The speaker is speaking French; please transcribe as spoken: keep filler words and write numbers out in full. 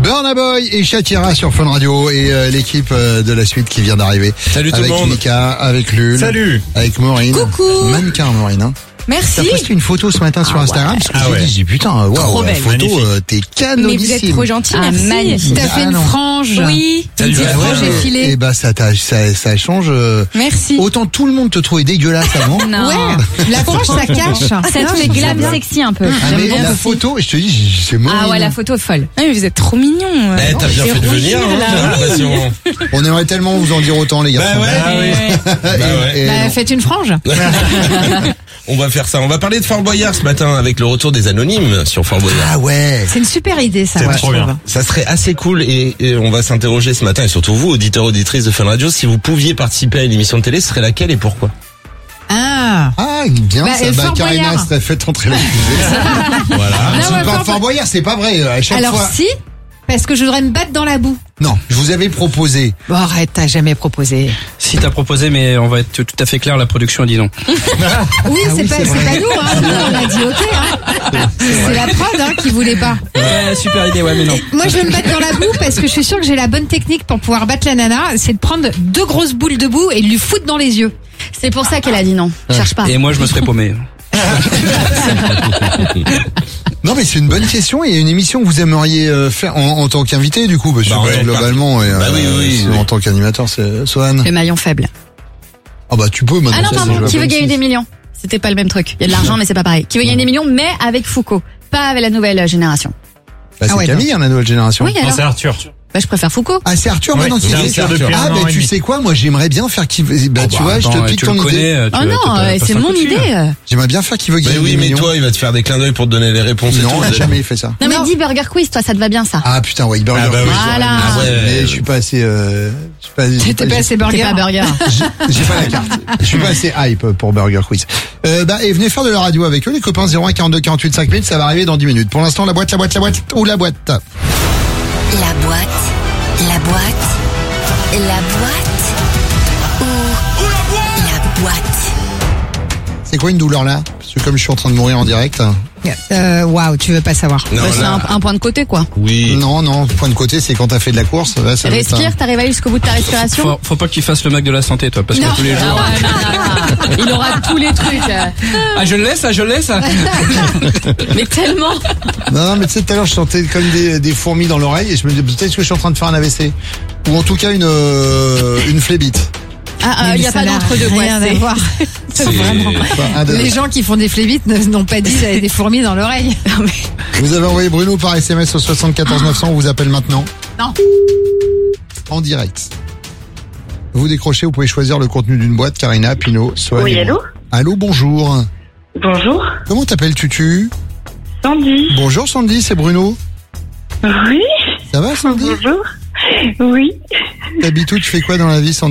Burna Boy et Shakira sur Fun Radio et euh, l'équipe euh, de la suite qui vient d'arriver. Salut tout avec le monde. Mika, avec Lul. Salut. Avec Maureen. Coucou. Mannequin Maureen. Hein. Merci. T'as posté une photo ce matin sur Ah Instagram ouais. parce que Ah j'ai ouais. dit, j'ai dit putain, waouh, Trop la belle. photo, Magnifique. euh, t'es Mais canonissime. vous êtes trop gentil, Ah, merci. magnifique. T'as Ah, fait une non. frange. Oui. T'as Une dû petite la frange voir. effilée. Et bah ça, t'a- ça, ça change. euh, Merci. Autant tout le monde te trouvait dégueulasse avant. Non. Ouais. La frange, ça cache. Ça te fait glam sexy un peu. Ah, J'aime mais bien la aussi. photo, je te dis, c'est moi. Ah ouais, la photo est folle. Ah, mais vous êtes trop mignons. Eh, t'as bien fait de venir, hein, j'ai l'impression. On aimerait tellement vous en dire autant, les gars. Bah ouais. Ah ouais. Bah ouais. Et- et Bah, non. faites une frange. On va faire ça. On va parler de Fort Boyard ce matin avec le retour des anonymes sur Fort Boyard. Ah ouais. C'est une super idée, ça. C'est ouais, trop je bien. trouve. Ça serait assez cool et, et on va s'interroger ce matin et surtout vous, auditeurs, auditrices de Fun Radio, si vous pouviez participer à une émission de télé, ce serait laquelle et pourquoi? Ah. Ah, bien Bah, ça. euh, Bah, Fort Karina Boyard. serait fait entrer la Voilà. Non, Tu ouais, me parles Fort- Fort Boyard, c'est pas vrai. À chaque Alors fois. si, parce que je voudrais me battre dans la boue. Non, je vous avais proposé. Bon, arrête, t'as jamais proposé. Si t'as proposé, mais on va être tout à fait clair, la production dit non. Oui, Ah c'est oui, pas, c'est c'est vrai. pas nous, hein. Nous, on a dit ok, hein. C'est la prod, hein, qui voulait pas. Ouais, super idée, ouais, mais non. Moi, je vais me battre dans la boue parce que je suis sûre que j'ai la bonne technique pour pouvoir battre la nana. C'est de prendre deux grosses boules de boue et de lui foutre dans les yeux. C'est pour ça qu'elle a dit non. Cherche pas. Et moi, je me serais paumé. Non, mais c'est une bonne question et une émission que vous aimeriez euh, faire en, en tant qu'invité, du coup, parce que Bah ouais, globalement, et, bah oui, oui, c'est oui. en tant qu'animateur, c'est Sohan. Le maillon faible. Ah bah tu peux maintenant. Ah non, ça, pardon. c'est Qui veut déjà gagner comme des si- millions? C'était pas le même truc. Il y a de l'argent, mais c'est pas pareil. Qui veut gagner des millions, mais avec Foucault. Pas avec la nouvelle génération. Bah, c'est Ah ouais, Camille, hein, la nouvelle génération. Oui, alors. Arthur. Bah, je préfère Foucault. Ah, c'est Arthur maintenant qui c'est fait Arthur ça. depuis Ah, un bah an et tu demi. sais quoi, moi j'aimerais bien faire qui veut. Bah Oh, tu bah, vois, je attends, te pique tu ton le idée. connais, tu Oh vas- non, tu vas- euh, passes c'est un coup mon de fil. idée. J'aimerais bien faire qui veut Bah gagner oui, des mais millions. toi, il va te faire des clins d'œil pour te donner les réponses et Non, tout. on a jamais fait ça. Non, mais Non. dis Burger Quiz, toi, ça te va bien, ça. Ah putain, ouais, Burger Ah bah oui. Quiz. Voilà. Ah ouais. Mais je suis pas assez. Euh, je suis pas. j'ai T'es pas assez T'es burger. pas Burger. J'ai j'ai pas la carte. Je suis pas assez hype pour Burger Quiz. Euh, bah, et venez faire de la radio avec eux, les copains. Zéro un quarante-deux quarante-huit cinq mille, ça va arriver dans dix minutes. Pour l'instant, la boîte, la boîte, la boîte ou la boîte. La boîte, la boîte, la boîte ou la boîte. C'est quoi une douleur là? Parce que comme je suis en train de mourir en direct. Euh, waouh, tu veux pas savoir. Non, Bah, c'est là. un, un point de côté, quoi. Oui. Non, non, point de côté, c'est quand t'as fait de la course. Là, ça va être, Respire, t'arrives à aller jusqu'au bout de ta respiration. Faut, faut pas que tu fasses le mec de la santé, toi, parce Non. que tous les Ah jours. ouais, non, non, non. Il aura tous les trucs. euh. Ah, je le laisse, ah, je le laisse. ah. Mais tellement. Non, non, mais tu sais, tout à l'heure, je sentais comme des, des fourmis dans l'oreille et je me disais peut-être que je suis en train de faire un A V C. Ou en tout cas une, euh, une flébite. Ah, il Mais n'y a ça pas n'a d'entre-deux, quoi. rien à c'est- voir. C'est- Vraiment. Enfin, un de- Les gens qui font des flébites ne- n'ont pas dit qu'ils avaient des fourmis dans l'oreille. Vous avez envoyé Bruno par S M S au soixante-quatorze neuf cents, on vous appelle maintenant. Non. En direct. Vous décrochez, vous pouvez choisir le contenu d'une boîte, Karina, Pinot, Sohan. Oui, et moi. allô Allô, bonjour. Bonjour, Comment t'appelles-tu? Sandy. Bonjour Sandy, c'est Bruno. Oui, Ça va Sandy? bonjour. Oui, T'habites où? Tu fais quoi dans la vie Sandy?